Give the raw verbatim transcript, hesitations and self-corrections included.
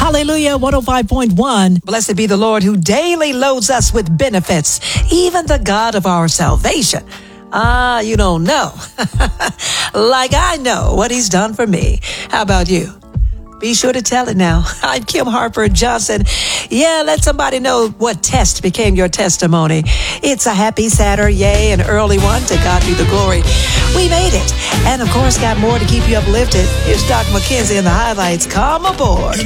Hallelujah, one oh five point one. Blessed be the Lord who daily loads us with benefits, even the God of our salvation. Ah, you don't know. Like I know what he's done for me. How about you? Be sure to tell it now. I'm Kim Harper Johnson. Yeah, let somebody know what test became your testimony. It's a happy Saturday, yay, an early one. To God be the glory. We made it. And of course, got more to keep you uplifted. Here's Doc McKenzie and the highlights. Come aboard.